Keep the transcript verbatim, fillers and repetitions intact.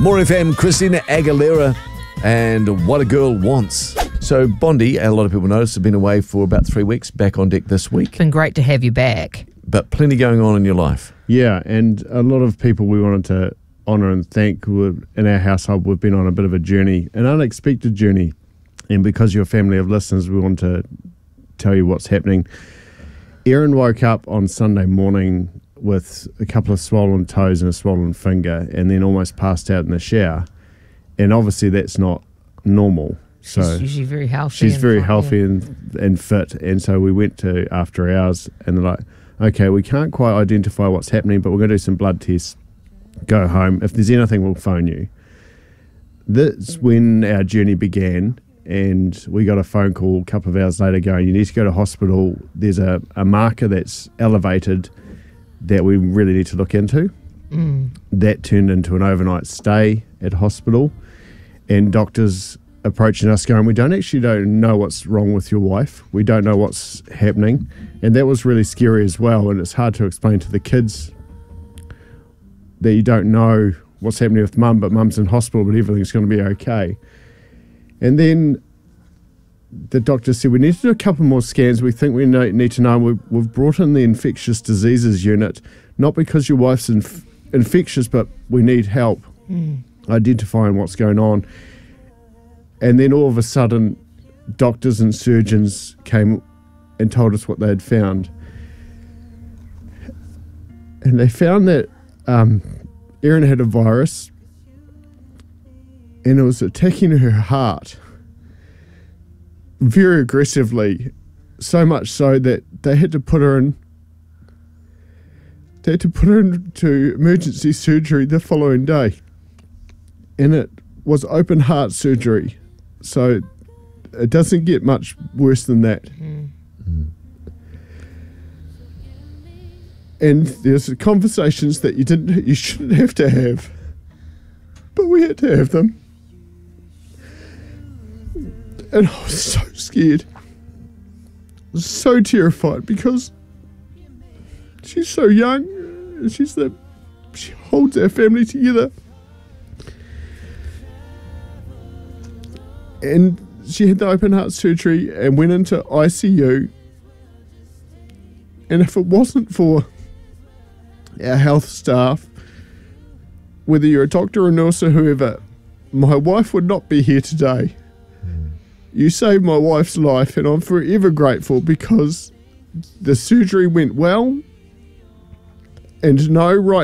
More F M, Christina Aguilera, and What a Girl Wants. So, Bondi, a lot of people notice, have been away for about three weeks, back on deck this week. Been great to have you back. But plenty going on in your life. Yeah, and a lot of people we wanted to honour and thank were, in our household. We've been on a bit of a journey, an unexpected journey. And because you're a family of listeners, we want to tell you what's happening. Erin woke up on Sunday morning with a couple of swollen toes and a swollen finger, and then almost passed out in the shower. And obviously that's not normal. So she's usually very healthy. She's and very fine, healthy yeah. and, and fit. And so we went to after hours, and they're like, okay, we can't quite identify what's happening, but we're going to do some blood tests. Go home. If there's anything, we'll phone you. That's when our journey began, and we got a phone call a couple of hours later going, you need to go to hospital. There's a, a marker that's elevated that we really need to look into. Mm. That turned into an overnight stay at hospital, and doctors approaching us going, we don't actually don't know what's wrong with your wife. We don't know what's happening. And that was really scary as well. And it's hard to explain to the kids that you don't know what's happening with mum, but mum's in hospital, but everything's going to be okay. And then the doctor said, we need to do a couple more scans. We think we need to know. We've, we've brought in the infectious diseases unit, not because your wife's inf- infectious, but we need help mm. identifying what's going on. And then all of a sudden, doctors and surgeons came and told us what they had found. And they found that um, Erin had a virus, and it was attacking her heart very aggressively, so much so that they had to put her in they had to put her into emergency surgery the following day. And it was open heart surgery. So it doesn't get much worse than that. Mm. Mm. And there's conversations that you didn't, you shouldn't have to have, but we had to have them. And I was so scared, I was so terrified, because she's so young. She's the, she holds our family together. And she had the open heart surgery and went into I C U. And if it wasn't for our health staff, whether you're a doctor or nurse or whoever, my wife would not be here today. Mm. You saved my wife's life, and I'm forever grateful, because the surgery went well. And no, right